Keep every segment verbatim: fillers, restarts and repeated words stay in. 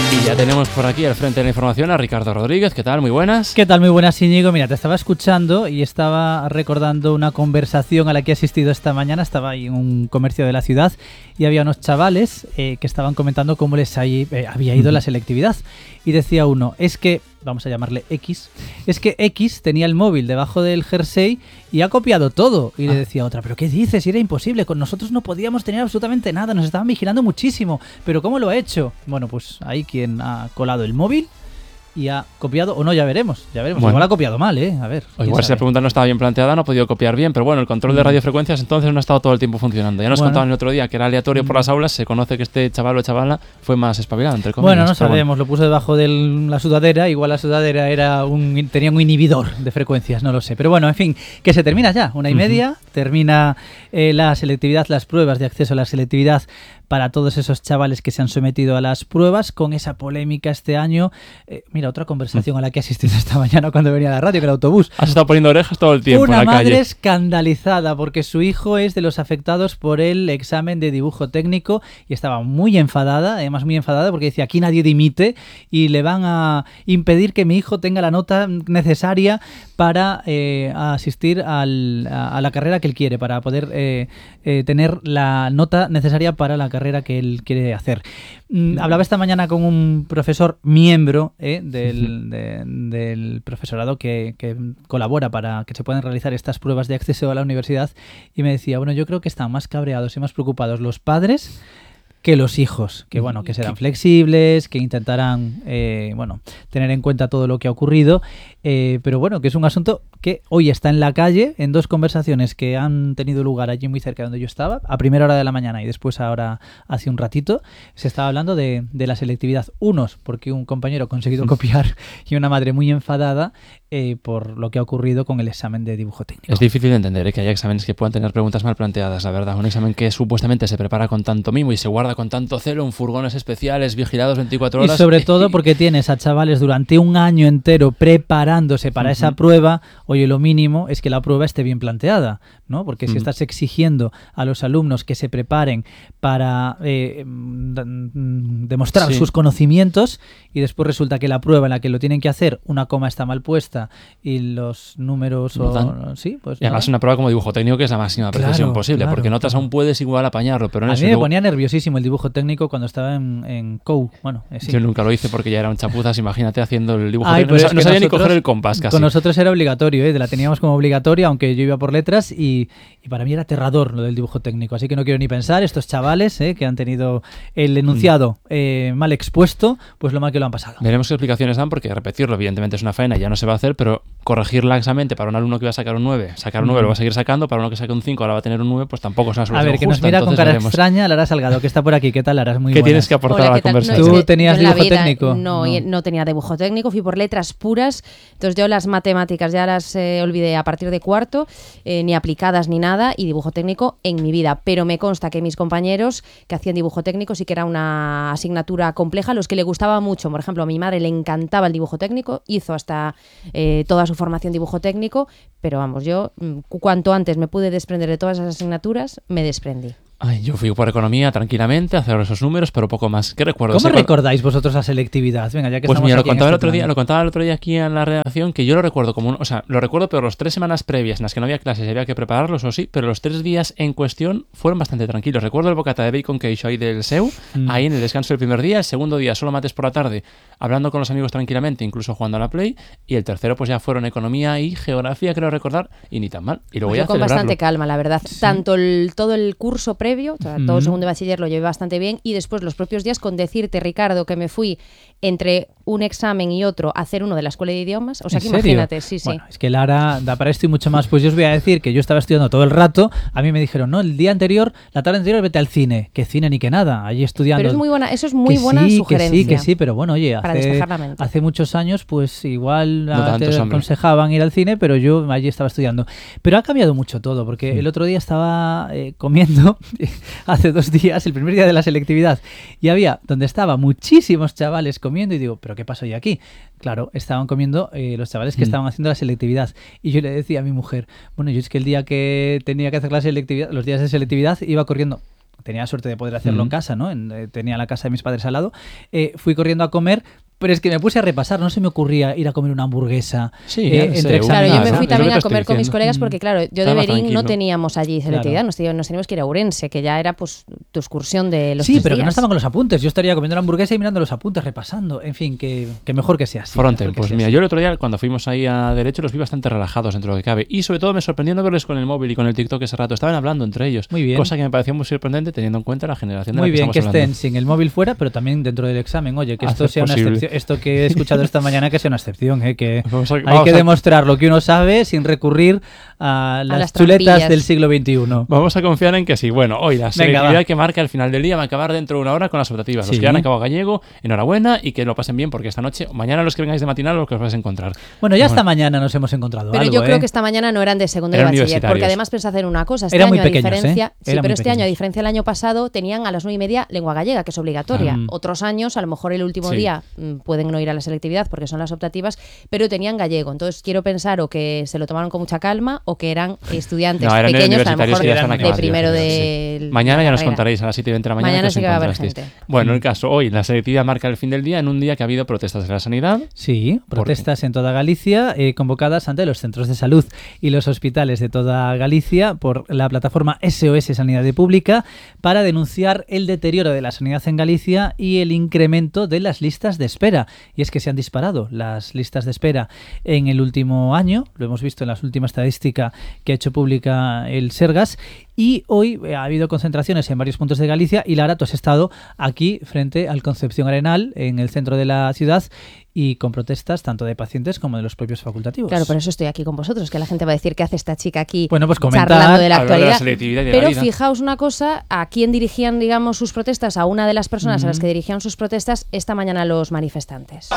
Y ya tenemos por aquí al frente de la información a Ricardo Rodríguez. ¿Qué tal? Muy buenas. ¿Qué tal? Muy buenas, Íñigo. Mira, te estaba escuchando y estaba recordando una conversación a la que he asistido esta mañana. Estaba ahí en un comercio de la ciudad y había unos chavales eh, que estaban comentando cómo les hay, eh, había ido la selectividad. Y decía uno, es que, vamos a llamarle X, es que X tenía el móvil debajo del jersey y ha copiado todo. Y le decía otra, ¿pero qué dices? Era imposible, con nosotros no podíamos tener absolutamente nada, nos estaban vigilando muchísimo. ¿Pero cómo lo ha hecho? Bueno, pues hay quien ha colado el móvil y ha copiado, o no, ya veremos, ya veremos. Bueno. Igual ha copiado mal, ¿eh? A ver. O igual si la pregunta no estaba bien planteada, no ha podido copiar bien, pero bueno, el control de radiofrecuencias entonces no ha estado todo el tiempo funcionando. Ya nos Bueno. contaban el otro día que era aleatorio por las aulas, se conoce que este chaval o chavala fue más espabilado, entre comillas. Bueno, no pero sabemos, bueno. lo puso debajo de la sudadera, igual la sudadera era un, tenía un inhibidor de frecuencias, no lo sé. Pero bueno, en fin, que se termina ya, una y media, uh-huh. termina eh, la selectividad, las pruebas de acceso a la selectividad para todos esos chavales que se han sometido a las pruebas, con esa polémica este año. Eh, mira, otra conversación a la que he asistido esta mañana cuando venía a la radio, que el autobús. Has estado poniendo orejas todo el tiempo Una en la madre calle. escandalizada porque su hijo es de los afectados por el examen de dibujo técnico y estaba muy enfadada, además muy enfadada porque decía, aquí nadie dimite y le van a impedir que mi hijo tenga la nota necesaria para eh, asistir al, a, a la carrera que él quiere, para poder eh, eh, tener la nota necesaria para la carrera que él quiere hacer. Mm, hablaba esta mañana con un profesor miembro eh, del, de, del profesorado que, que colabora para que se puedan realizar estas pruebas de acceso a la universidad y me decía, bueno, yo creo que están más cabreados y más preocupados los padres que los hijos, que bueno, que serán flexibles, que intentarán eh, bueno, tener en cuenta todo lo que ha ocurrido, eh, pero bueno, que es un asunto que hoy está en la calle, en dos conversaciones que han tenido lugar allí muy cerca de donde yo estaba, a primera hora de la mañana y después ahora hace un ratito, se estaba hablando de, de la selectividad. Unos, porque un compañero ha conseguido copiar y una madre muy enfadada eh, por lo que ha ocurrido con el examen de dibujo técnico. Es difícil de entender ¿eh? que haya exámenes que puedan tener preguntas mal planteadas, la verdad. Un examen que supuestamente se prepara con tanto mimo y se guarda con tanto celo en furgones especiales vigilados veinticuatro horas. Y sobre todo porque tienes a chavales durante un año entero preparándose para uh-huh. esa prueba. Oye, lo mínimo es que la prueba esté bien planteada, ¿no? Porque uh-huh. si estás exigiendo a los alumnos que se preparen para eh, demostrar sí. sus conocimientos y después resulta que la prueba en la que lo tienen que hacer, una coma está mal puesta y los números... No o, sí, pues y además no. una prueba como dibujo técnico que es la máxima claro, precisión posible, claro, porque notas claro. aún puedes igual apañarlo, pero en a eso mí me luego... ponía nerviosísimo el dibujo técnico cuando estaba en, en C O U. Bueno, eh, sí. Yo nunca lo hice porque ya era un chapuzas, imagínate haciendo el dibujo Ay, técnico. No, no sabía nosotros, ni coger el compás casi. Con nosotros era obligatorio, ¿eh? La teníamos como obligatoria, aunque yo iba por letras y, y para mí era aterrador lo del dibujo técnico. Así que no quiero ni pensar, estos chavales ¿eh? que han tenido el enunciado eh, mal expuesto, pues lo mal que lo han pasado. Veremos qué explicaciones dan, porque repetirlo evidentemente es una faena, ya no se va a hacer, pero corregir laxamente para un alumno que va a sacar un nueve, sacar un nueve mm. lo va a seguir sacando, para uno que saque un cinco ahora va a tener un nueve, pues tampoco es una solución A ver, que justa, nos mira con cara veremos. extraña Lara Salgado, que está por aquí. ¿Qué tal, Lara? Muy ¿Qué buenas. tienes que aportar Hola, a la conversación? ¿Tú no, es que tenías yo en dibujo la vida técnico? No, no, no tenía dibujo técnico, fui por letras puras, entonces yo las matemáticas ya las eh, olvidé a partir de cuarto, eh, ni aplicadas ni nada, y dibujo técnico en mi vida, pero me consta que mis compañeros que hacían dibujo técnico sí que era una asignatura compleja, los que le gustaba mucho, por ejemplo, a mi madre le encantaba el dibujo técnico, hizo hasta eh, toda su formación dibujo técnico, pero vamos, yo cuanto antes me pude desprender de todas esas asignaturas, me desprendí. Ay, yo fui por economía tranquilamente a hacer esos números, pero poco más. ¿Qué recuerdo? ¿Cómo sí, recordáis vosotros la selectividad? Venga, ya que pues estamos mira, lo aquí en contaba este el otro plan. día, lo contaba el otro día aquí en la redacción, que yo lo recuerdo como un, o sea, lo recuerdo, pero los tres semanas previas en las que no había clases y había que prepararlos, o sí, pero los tres días en cuestión fueron bastante tranquilos. Recuerdo el bocata de bacon que hizo ahí del S E U, mm. ahí en el descanso del primer día, el segundo día solo mates por la tarde, hablando con los amigos tranquilamente, incluso jugando a la Play, y el tercero pues ya fueron economía y geografía, creo recordar, y ni tan mal. Y lo voy yo a con celebrarlo. Bastante calma, la verdad. Sí. Tanto el, todo el curso previo, o sea, Mm. todo el segundo de bachiller lo llevé bastante bien, y después los propios días con decirte, Ricardo, que me fui entre un examen y otro a hacer uno de la escuela de idiomas, o sea ¿En que serio? imagínate, sí, sí. Bueno, es que Lara da para esto y mucho más. Pues yo os voy a decir que yo estaba estudiando todo el rato, a mí me dijeron, no, el día anterior, la tarde anterior vete al cine, que cine ni que nada, allí estudiando. Pero es muy buena, eso es muy que buena sí, sugerencia. Que sí, que sí, pero bueno, oye, para hace, despejar la mente. hace muchos años pues igual No a, tantos, te hombre. aconsejaban ir al cine, pero yo allí estaba estudiando. Pero ha cambiado mucho todo, porque Mm. el otro día estaba eh, comiendo, hace dos días, el primer día de la selectividad, y había, donde estaba, muchísimos chavales comiendo, y digo, ¿pero qué pasó hoy aquí? Claro, estaban comiendo eh, los chavales que Mm. estaban haciendo la selectividad. Y yo le decía a mi mujer, bueno, yo es que el día que tenía que hacer la selectividad, los días de selectividad, iba corriendo tenía la suerte de poder hacerlo Mm. en casa, ¿no? En, eh, tenía la casa de mis padres al lado. Eh, fui corriendo a comer. Pero es que me puse a repasar, no se me ocurría ir a comer una hamburguesa Sí, eh, ya sé, entre una- Claro, yo exámenes. me fui Eso también te a estoy comer con mis diciendo. colegas porque, claro, yo de Estaba Berín tranquilo. no teníamos allí selectividad, Claro. nos, teníamos- nos teníamos que ir a Ourense, que ya era pues tu excursión de los Sí, tres pero que no días. estaban con los apuntes. Yo estaría comiendo la hamburguesa y mirando los apuntes, repasando. En fin, que, que mejor que sea así. Fronten, mejor que pues sea mira, así. yo el otro día cuando fuimos ahí a derecho los vi bastante relajados dentro de lo que cabe. Y sobre todo me sorprendió no verles con el móvil y con el TikTok ese rato. Estaban hablando entre ellos. Muy bien. Cosa que me pareció muy sorprendente teniendo en cuenta la generación de Muy la que bien que estamos estén hablando. sin el móvil fuera, pero también dentro del examen. Oye, que esto Hacer sea una posible. excepción. Esto que he escuchado esta mañana que sea una excepción, ¿eh? Que Vamos a- hay vamos que a- demostrar lo que uno sabe sin recurrir a las, las chuletas trampillas. del siglo veintiuno. Vamos a confiar en que sí. Bueno, hoy la Venga, selectividad va. que marca al final del día va a acabar dentro de una hora con las optativas. Los Sí. que han acabado gallego, enhorabuena y que lo pasen bien porque esta noche, o mañana los que vengáis de matinal, lo que os vais a encontrar. Bueno, ya Bueno. esta mañana nos hemos encontrado Pero algo, yo creo ¿eh? que esta mañana no eran de segundo de Eran bachiller, universitarios. porque además pensad en una cosa, este Eran año muy a pequeños, diferencia, ¿eh? sí, Eran pero muy este año a pequeños. diferencia del año pasado tenían a las nueve y media lengua gallega, que es obligatoria. Mm. Otros años, a lo mejor el último Sí. día mm, pueden no ir a la selectividad porque son las optativas, pero tenían gallego. Entonces quiero pensar o que se lo tomaron con mucha calma o que eran estudiantes No, eran pequeños, a lo universitarios mejor que ya de, están acabados, primero yo creo, de sí. Mañana ya nos carrera. contaréis a las siete y veinte de la mañana. Mañana que os sí que va a haber encontrasteis. gente. Bueno, en el caso, hoy la selectividad marca el fin del día en un día que ha habido protestas de la sanidad. Sí, ¿Por protestas en toda Galicia eh, convocadas ante los centros de salud y los hospitales de toda Galicia por la plataforma S O S Sanidad Pública para denunciar el deterioro de la sanidad en Galicia y el incremento de las listas de espera. Y es que se han disparado las listas de espera en el último año, lo hemos visto en las últimas estadísticas que ha hecho pública el Sergas, y hoy eh, ha habido concentraciones en varios puntos de Galicia y Lara, tú has estado aquí frente al Concepción Arenal, en el centro de la ciudad, y con protestas tanto de pacientes como de los propios facultativos. Claro, por eso estoy aquí con vosotros, que la gente va a decir qué hace esta chica aquí Bueno, pues comentar, charlando de la hablar de la actualidad. selectividad y de la Pero vida. fijaos una cosa, a quién dirigían, digamos, sus protestas, a una de las personas a las que dirigían sus protestas esta mañana los manifestantes.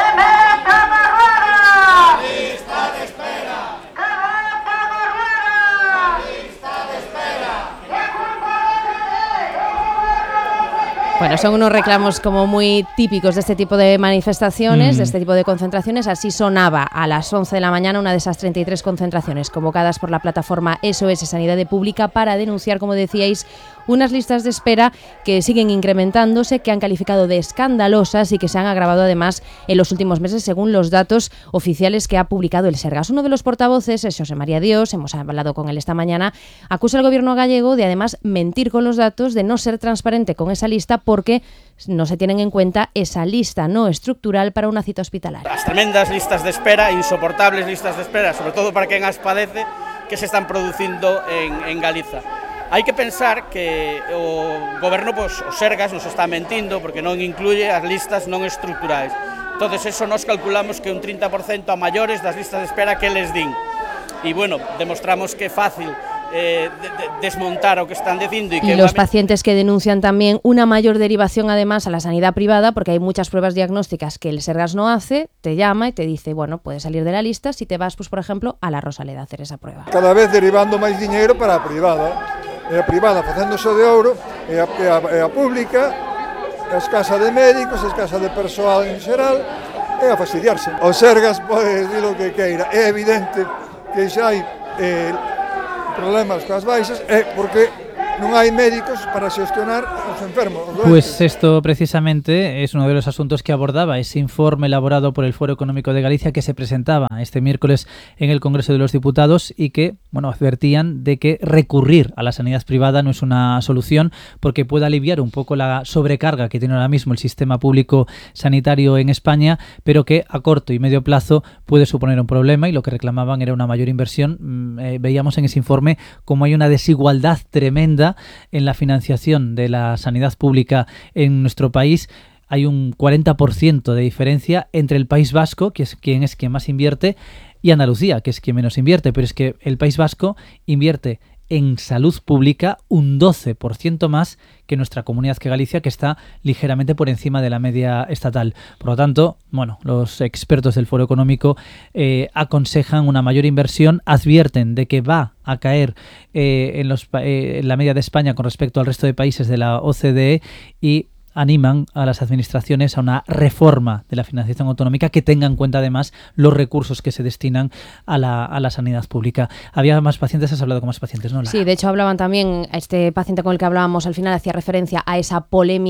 Bueno, son unos reclamos como muy típicos de este tipo de manifestaciones, Mm. de este tipo de concentraciones. Así sonaba a las once de la mañana una de esas treinta y tres concentraciones convocadas por la plataforma S O S Sanidad Pública para denunciar, como decíais, unas listas de espera que siguen incrementándose, que han calificado de escandalosas y que se han agravado además en los últimos meses según los datos oficiales que ha publicado el Sergas. Uno de los portavoces es José María Dios, hemos hablado con él esta mañana, acusa al gobierno gallego de además mentir con los datos, de no ser transparente con esa lista porque no se tienen en cuenta esa lista no estructural para una cita hospitalaria. As tremendas listas de espera, insoportables listas de espera, sobre todo para quen as padece, que se están producindo en, en Galiza. Hai que pensar que o goberno, pois, o Sergas nos está mentindo porque non incluye as listas non estructurais. Entonces, eso nos calculamos que un trinta por cento a maiores das listas de espera que les din. E, bueno, demostramos que é fácil eh, de, de, desmontar o que están dicindo. Y los pacientes que denuncian también una mayor derivación además a la sanidad privada, porque hay muchas pruebas diagnósticas que el Sergas no hace, te llama y te dice, bueno, puedes salir de la lista si te vas, pues por ejemplo, a la Rosaleda a hacer esa prueba. Cada vez derivando máis diñeiro para a privada. E a privada facéndose de ouro, e a, e a, e a pública, a escasa de médicos, a escasa de persoal en xeral, e a fastidiarse. O Sergas pode dicir o que queira. É evidente que xa hai eh, problemas coas baixas, é porque non hai médicos para xestionar os enfermos. Os Pues doentes. esto precisamente es uno de los asuntos que abordaba ese informe elaborado por el Foro Económico de Galicia que se presentaba este miércoles en el Congreso de los Diputados y que, bueno, advertían de que recurrir a la sanidad privada no es una solución porque puede aliviar un poco la sobrecarga que tiene ahora mismo el sistema público sanitario en España, pero que a corto y medio plazo puede suponer un problema y lo que reclamaban era una mayor inversión. Mm, eh, veíamos en ese informe cómo hay una desigualdad tremenda en la financiación de la sanidad pública en nuestro país. Hay un cuarenta por ciento de diferencia entre el País Vasco, que es quien es quien más invierte, y Andalucía, que es quien menos invierte. Pero es que el País Vasco invierte en salud pública un doce por ciento más que nuestra comunidad, que Galicia, que está ligeramente por encima de la media estatal. Por lo tanto, bueno, los expertos del Foro Económico eh, aconsejan una mayor inversión, advierten de que va a caer eh, en, los, eh, en la media de España con respecto al resto de países de la O C D E y animan a las administraciones a una reforma de la financiación autonómica que tenga en cuenta además los recursos que se destinan a la, a la sanidad pública. Había más pacientes, has hablado con más pacientes, ¿no, Lara? Sí, de hecho hablaban también, este paciente con el que hablábamos al final hacía referencia a esa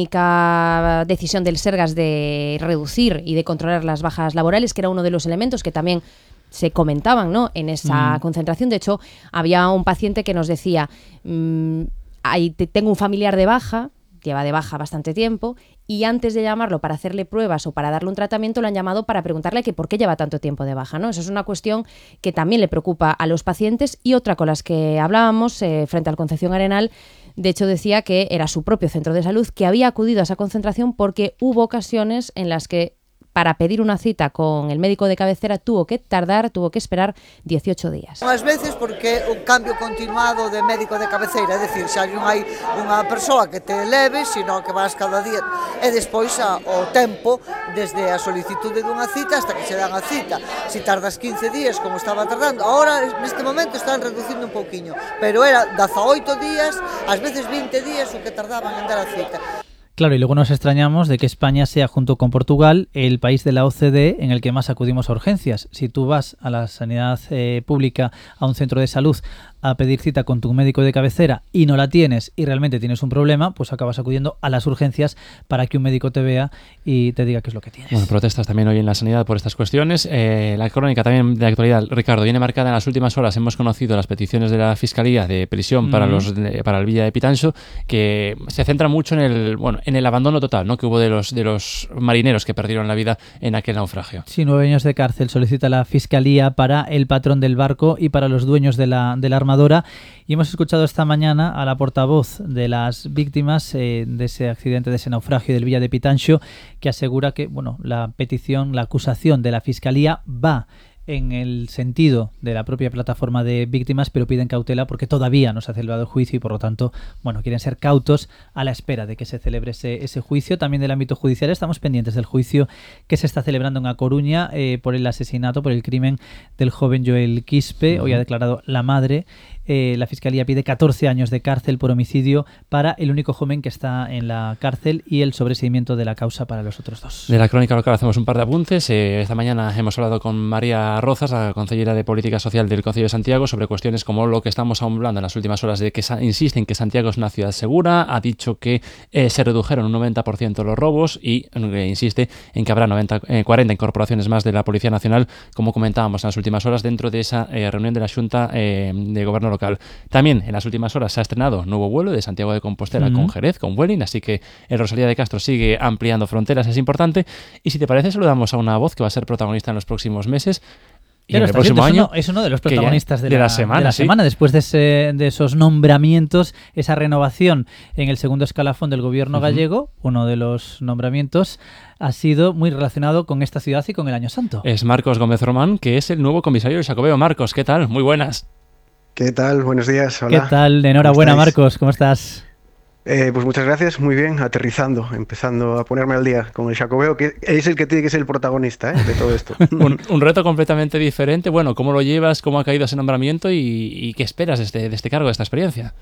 polémica decisión del Sergas de reducir y de controlar las bajas laborales, que era uno de los elementos que también se comentaban, ¿no?, en esa mm. concentración. De hecho, había un paciente que nos decía, mmm, ahí tengo un familiar de baja, lleva de baja bastante tiempo, y antes de llamarlo para hacerle pruebas o para darle un tratamiento, lo han llamado para preguntarle que por qué lleva tanto tiempo de baja, ¿no? Eso es una cuestión que también le preocupa a los pacientes. Y otra con las que hablábamos eh, frente al Concepción Arenal, de hecho decía que era su propio centro de salud, que había acudido a esa concentración porque hubo ocasiones en las que para pedir unha cita con el médico de cabecera tuvo que tardar, tuvo que esperar dieciocho días. Unhas veces porque un cambio continuado de médico de cabeceira, é dicir, xa non hai unha persoa que te leve, sino que vas cada día, e despois a, o tempo desde a solicitude dunha cita hasta que se dan a cita. Si tardas quince días, como estaba tardando, ahora neste momento están reducindo un pouquiño, pero era dezaoito días, ás veces vinte días o que tardaban en dar a cita. Claro, y luego nos extrañamos de que España sea, junto con Portugal, el país de la O C D E en el que más acudimos a urgencias. Si tú vas a la sanidad eh, pública, a un centro de salud, a pedir cita con tu médico de cabecera y no la tienes y realmente tienes un problema, pues acabas acudiendo a las urgencias para que un médico te vea y te diga qué es lo que tienes. Bueno, protestas también hoy en la sanidad por estas cuestiones. Eh, la crónica también de actualidad, Ricardo, viene marcada en las últimas horas. Hemos conocido las peticiones de la Fiscalía de prisión para, mm. los, de, para el Villa de Pitanxo, que se centra mucho en el, bueno, en el abandono total, ¿no?, que hubo de los, de los marineros que perdieron la vida en aquel naufragio. Sí, nueve años de cárcel solicita la Fiscalía para el patrón del barco y para los dueños de la, de la armadora. Y hemos escuchado esta mañana a la portavoz de las víctimas eh, de ese accidente, de ese naufragio del Villa de Pitanxo, que asegura que, bueno, la petición, la acusación de la Fiscalía va en el sentido de la propia plataforma de víctimas, pero piden cautela porque todavía no se ha celebrado el juicio y por lo tanto, bueno, quieren ser cautos a la espera de que se celebre ese, ese juicio. También del ámbito judicial estamos pendientes del juicio que se está celebrando en A Coruña eh, por el asesinato, por el crimen del joven Joel Quispe. Hoy ha declarado la madre. Eh, la Fiscalía pide catorce años de cárcel por homicidio para el único joven que está en la cárcel y el sobreseimiento de la causa para los otros dos. De la crónica local hacemos un par de apuntes. Eh, esta mañana hemos hablado con María Rozas, la consellera de Política Social del Concello de Santiago, sobre cuestiones como lo que estamos hablando en las últimas horas, de que insiste en que Santiago es una ciudad segura. Ha dicho que eh, se redujeron un noventa por ciento los robos y eh, insiste en que habrá noventa, eh, cuarenta incorporaciones más de la Policía Nacional, como comentábamos en las últimas horas, dentro de esa eh, reunión de la Xunta eh, de Gobierno local. También en las últimas horas se ha estrenado nuevo vuelo de Santiago de Compostela uh-huh. con Jerez, con Vueling, así que el Rosalía de Castro sigue ampliando fronteras, es importante. Y si te parece, saludamos a una voz que va a ser protagonista en los próximos meses. Y claro, en el próximo es año uno, es uno de los protagonistas ya, de, de la, la semana, de la ¿sí? semana después de, ese, de esos nombramientos, esa renovación en el segundo escalafón del gobierno uh-huh. gallego. Uno de los nombramientos ha sido muy relacionado con esta ciudad y con el Año Santo. Es Marcos Gómez Román, que es el nuevo comisario del Xacobeo. Marcos, ¿qué tal? Muy buenas. ¿Qué tal? Buenos días. Hola. ¿Qué tal? Enhorabuena, Marcos. ¿Cómo estás? Eh, pues muchas gracias. Muy bien. Aterrizando, empezando a ponerme al día con el Xacobeo, que es el que tiene que ser el protagonista ¿eh? de todo esto. un, un reto completamente diferente. Bueno, ¿cómo lo llevas? ¿Cómo ha caído ese nombramiento? ¿Y, y qué esperas de este, de este cargo, de esta experiencia?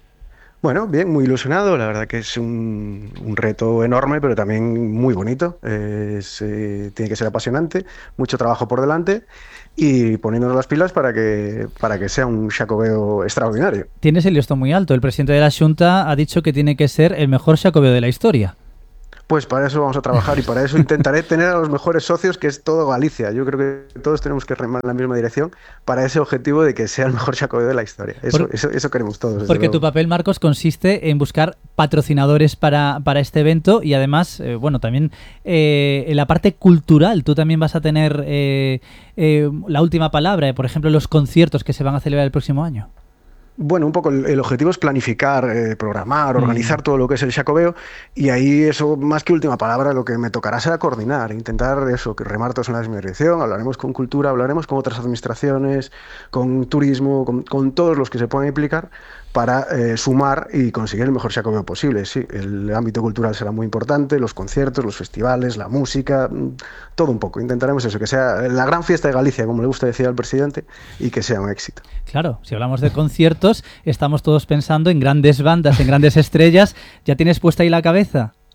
Bueno, bien, muy ilusionado. La verdad que es un, un reto enorme, pero también muy bonito. Eh, es, eh, tiene que ser apasionante, mucho trabajo por delante y poniéndonos las pilas para que para que sea un Xacobeo extraordinario. Tienes el listón muy alto. El presidente de la Xunta ha dicho que tiene que ser el mejor Xacobeo de la historia. Pues para eso vamos a trabajar y para eso intentaré tener a los mejores socios, que es todo Galicia. Yo creo que todos tenemos que remar en la misma dirección para ese objetivo de que sea el mejor Xacobeo de la historia. Eso, Por, eso, eso queremos todos. Porque luego. Tu papel, Marcos, consiste en buscar patrocinadores para, para este evento y además, eh, bueno, también eh, en la parte cultural. Tú también vas a tener eh, eh, la última palabra, eh, por ejemplo, los conciertos que se van a celebrar el próximo año. Bueno, un poco el, el objetivo es planificar, eh, programar, organizar mm. todo lo que es el Xacobeo y ahí eso, más que última palabra, lo que me tocará será coordinar, intentar eso, que remar todos en la misma dirección. Hablaremos con cultura, hablaremos con otras administraciones, con turismo, con, con todos los que se puedan implicar para eh, sumar y conseguir el mejor Xacobeo posible. Sí, el ámbito cultural será muy importante, los conciertos, los festivales, la música, todo un poco. Intentaremos eso, que sea la gran fiesta de Galicia, como le gusta decir al presidente, y que sea un éxito. Claro, si hablamos de conciertos, estamos todos pensando en grandes bandas, en grandes estrellas. ¿Ya tienes puesta ahí la cabeza?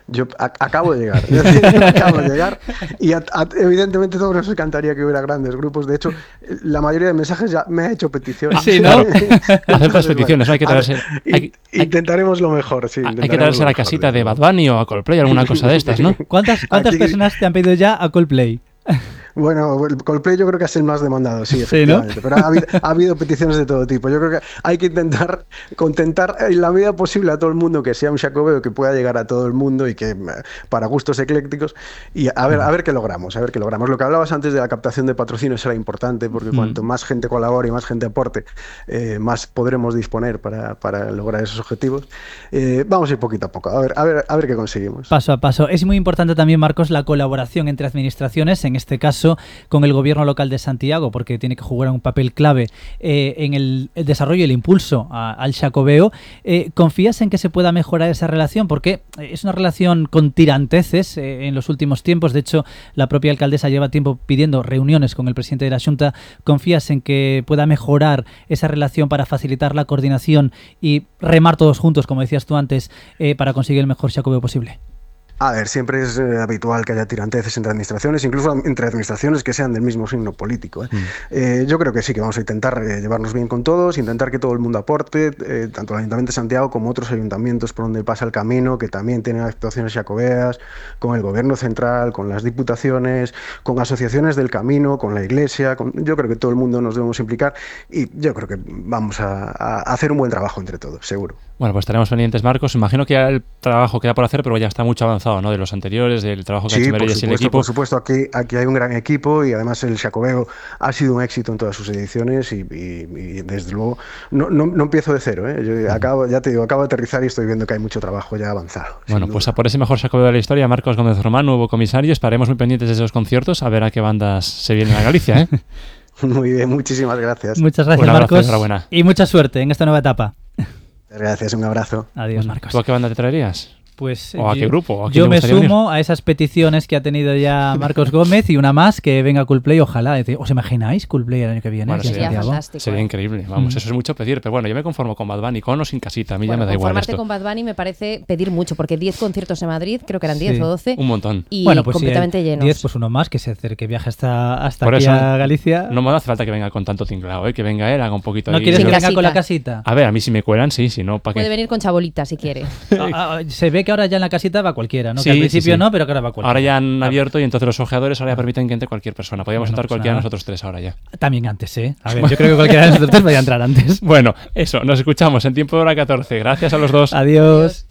Yo a- acabo de llegar, es decir, yo acabo de llegar y a- a- evidentemente todos nos encantaría que hubiera grandes grupos. De hecho, la mayoría de mensajes ya me ha hecho peticiones. Sí, ¿no? Aceptas peticiones, hay que traerse... Hay, hay- hay- intentaremos lo mejor, sí. Hay que intentaremos traerse lo a la mejor, casita desde de luego. Bad Bunny o a Coldplay, alguna cosa de estas, ¿no? ¿Cuántas, cuántas Aquí- personas te han pedido ya a Coldplay? Bueno, el Coldplay yo creo que es el más demandado, sí, Sí, ¿no? efectivamente. Pero ha habido, ha habido peticiones de todo tipo. Yo creo que hay que intentar contentar en la medida posible a todo el mundo, que sea un Xacobeo que pueda llegar a todo el mundo y que eh, para gustos eclécticos. Y a ver, a ver qué logramos, a ver qué logramos. Lo que hablabas antes de la captación de patrocinios era importante, porque Mm. cuanto más gente colabore y más gente aporte, eh, más podremos disponer para, para lograr esos objetivos. Eh, vamos a ir poquito a poco, a ver, a ver, a ver qué conseguimos. Paso a paso. Es muy importante también, Marcos, la colaboración entre administraciones, en este caso con el gobierno local de Santiago, porque tiene que jugar un papel clave eh, en el, el desarrollo y el impulso a- al Xacobeo. Eh, ¿Confías en que se pueda mejorar esa relación? Porque es una relación con tiranteces eh, en los últimos tiempos. De hecho, la propia alcaldesa lleva tiempo pidiendo reuniones con el presidente de la Xunta. ¿Confías en que pueda mejorar esa relación para facilitar la coordinación y remar todos juntos, como decías tú antes, eh, para conseguir el mejor Xacobeo posible? A ver, siempre es eh, habitual que haya tiranteces entre administraciones, incluso entre administraciones que sean del mismo signo político. ¿eh? Mm. Eh, yo creo que sí, que vamos a intentar eh, llevarnos bien con todos, intentar que todo el mundo aporte, eh, tanto el Ayuntamiento de Santiago como otros ayuntamientos por donde pasa el camino, que también tienen actuaciones xacobeas, con el Gobierno central, con las diputaciones, con asociaciones del camino, con la Iglesia. Con... Yo creo que todo el mundo nos debemos implicar y yo creo que vamos a, a hacer un buen trabajo entre todos, seguro. Bueno, pues estaremos pendientes, Marcos. Imagino que ya el trabajo queda por hacer, pero ya está mucho avanzado, ¿no? De los anteriores, del trabajo que sí, ha hecho por Merelles y el supuesto, equipo. por supuesto, aquí, aquí hay un gran equipo y además el Xacobeo ha sido un éxito en todas sus ediciones y, y, y desde luego no, no, no empiezo de cero, ¿eh? Yo acabo, ya te digo, acabo de aterrizar y estoy viendo que hay mucho trabajo ya avanzado. Bueno, pues a por ese mejor Xacobeo de la historia, Marcos Gómez Román, nuevo comisario. Estaremos muy pendientes de esos conciertos, a ver a qué bandas se vienen a Galicia, ¿eh? Muy bien, muchísimas gracias. Muchas gracias, Un abrazo, Marcos. enhorabuena. Y mucha suerte en esta nueva etapa. Gracias, un abrazo. Adiós, Marcos. ¿Tú a qué banda te traerías? Pues, ¿O a yo, qué grupo? ¿O a quién yo te me gustaría sumo unir? a esas peticiones que ha tenido ya Marcos Gómez y una más, que venga Coldplay, ojalá. Es decir, ¿os imagináis Coldplay el año que viene? Bueno, aquí en sería Santiago? fantástico. Sería ¿eh? increíble, vamos, Mm. eso es mucho pedir, pero bueno, yo me conformo con Bad Bunny, con o sin casita, a mí Bueno, ya me da igual conformarte esto. con Bad Bunny me parece pedir mucho, porque diez conciertos en Madrid, creo que eran diez Sí. o doce, Un montón. y Bueno, pues completamente si hay llenos. diez, pues uno más, que se acerque, viaje hasta, hasta Por aquí eso, a Galicia. No me hace falta que venga con tanto tinglao, ¿eh? Que venga él, haga un poquito ¿No ahí quieres de- que Sin venga con la casita. casita? A ver, a mí si me cuelan, sí, si no, ¿para qué? Puede venir con chabolita si quiere. Ah, ah, se ve que ahora ya en la casita va cualquiera, ¿no? Sí, que al sí, principio sí. no, pero que ahora va cualquiera. Ahora ya han abierto y entonces los ojeadores ahora ya permiten que entre cualquier persona. Podríamos Bueno, entrar pues cualquiera de nada. nosotros tres ahora ya. También antes, ¿eh? A ver, yo creo que cualquiera de nosotros tres vaya a entrar antes. Bueno, eso, nos escuchamos en tiempo de hora catorce. Gracias a los dos. Adiós.